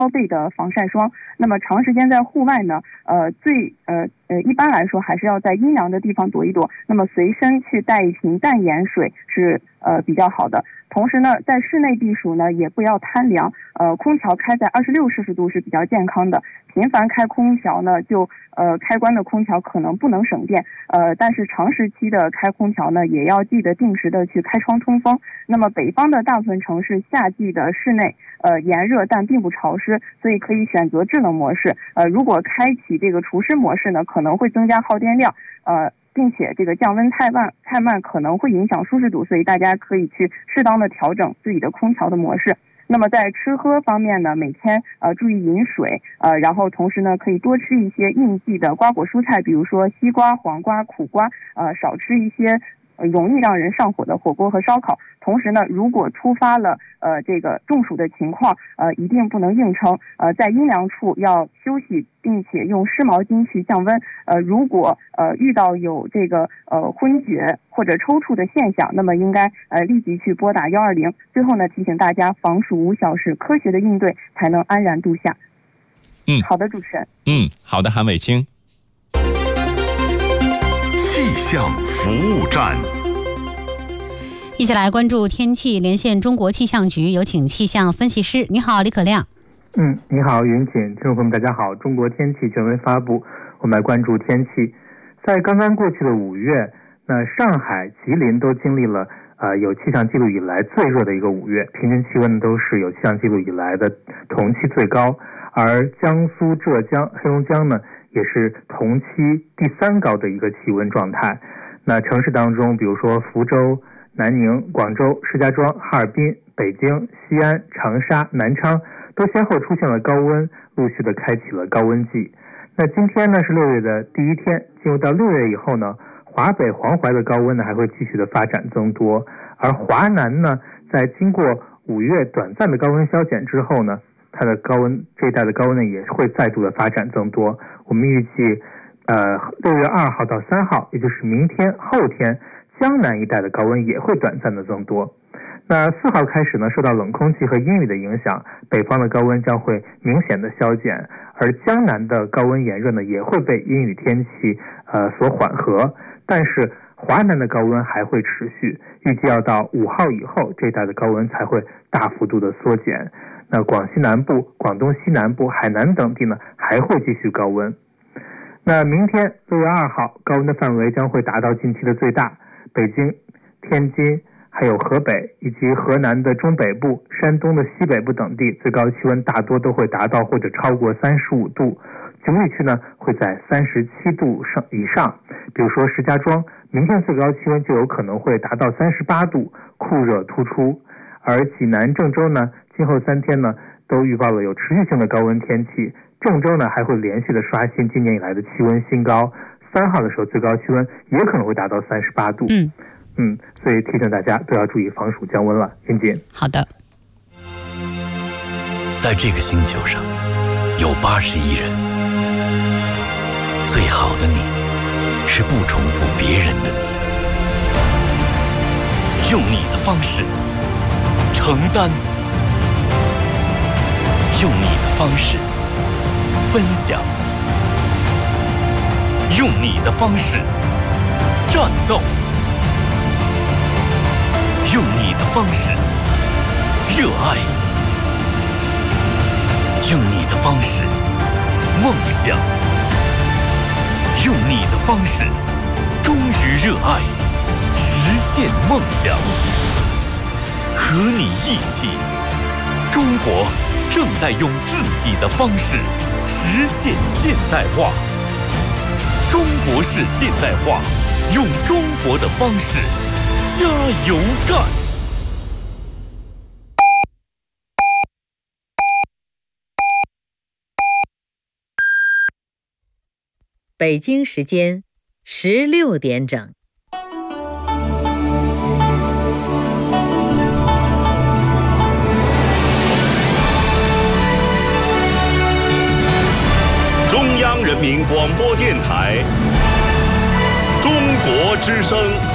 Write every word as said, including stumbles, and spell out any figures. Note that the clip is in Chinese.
倍的防晒霜。那么长时间在户外呢，呃，最呃呃一般来说还是要在阴凉的地方躲一躲。那么随身去带一瓶淡盐水是呃比较好的。同时呢，在室内避暑呢，也不要贪凉，呃，空调开在二十六摄氏度是比较健康的。频繁开空调呢，就呃开关的空调可能不能省电，呃，但是长时期的开空调呢，也要记得定时的去开窗通风。那么北方的大部分城市夏季的室内呃炎热但并不潮湿，所以可以选择制冷模式。呃，如果开启这个除湿模式呢，可能会增加耗电量，呃。并且这个降温太慢太慢可能会影响舒适度，所以大家可以去适当的调整自己的空调的模式。那么在吃喝方面呢，每天呃注意饮水，呃，然后同时呢可以多吃一些应季的瓜果蔬菜，比如说西瓜、黄瓜、苦瓜，呃，少吃一些容易让人上火的火锅和烧烤。同时呢，如果突发了呃这个中暑的情况，呃一定不能硬撑，呃在阴凉处要休息，并且用湿毛巾去降温。呃如果呃遇到有这个呃昏厥或者抽搐的现象，那么应该呃立即去拨打幺二零。最后呢，提醒大家防暑无小事，科学的应对才能安然度夏。 嗯， 好的，主持人。 嗯，好的，韩伟清。 气象服务站。 一起来关注天气，连线中国气象局，有请气象分析师。你好，李可亮。 嗯，你好，云锦，听众朋友们，大家好。中国天气权威发布，我们来关注天气。在刚刚过去的五月，那上海、吉林都经历了呃有气象记录以来最热的一个五月，平均气温都是有气象记录以来的同期最高。而江苏、浙江、黑龙江呢，也是同期第三高的一个气温状态。那城市当中，比如说福州、南宁、广州、石家庄、哈尔滨、北京、西安、长沙、南昌都先后出现了高温，陆续的开启了高温季。那今天呢是六月的第一天，进入到六月以后呢，华北、黄淮的高温呢还会继续的发展增多，而华南呢，在经过五月短暂的高温消减之后呢，它的高温这一带的高温呢也会再度的发展增多。我们预计，呃，六月二号到三号，也就是明天、后天，江南一带的高温也会短暂的增多。那四号开始呢，受到冷空气和阴雨的影响，北方的高温将会明显的消减，而江南的高温炎热呢，也会被阴雨天气呃所缓和。但是华南的高温还会持续，预计要到五号以后，这一带的高温才会大幅度的缩减。那广西南部、广东西南部、海南等地呢，还会继续高温。那明天六月二号，高温的范围将会达到近期的最大，北京、天津、还有河北以及河南的中北部、山东的西北部等地，最高气温大多都会达到或者超过三十五度。局部地区呢会在三十七度上以上，比如说石家庄，明天最高气温就有可能会达到三十八度，酷热突出。而济南、郑州呢，今后三天呢都预报了有持续性的高温天气，郑州呢还会连续的刷新今年以来的气温新高，三号的时候最高气温也可能会达到三十八度。 嗯嗯，所以提醒大家都要注意防暑降温了。云锦。 好的。 在这个星球上有八十亿人，最好的你是不重复别人的你，用你的方式承担，用你的方式分享，用你的方式战斗，用你的方式热爱，用你的方式梦想，用你的方式忠于热爱，实现梦想。和你一起，中国正在用自己的方式实现现代化。中国式现代化，用中国的方式加油干。 北京时间十六点整。 中央人民广播电台，中国之声。